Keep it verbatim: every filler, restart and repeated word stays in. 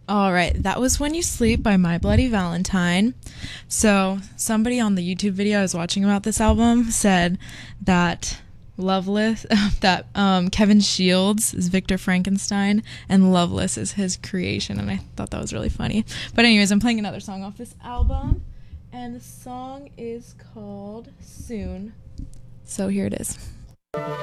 All right, that was When You Sleep by My Bloody Valentine. So, somebody on the YouTube video I was watching about this album said that Loveless, that um, Kevin Shields is Victor Frankenstein, and Loveless is his creation, and I thought that was really funny. But anyways, I'm playing another song off this album, and the song is called Soon. So here it is.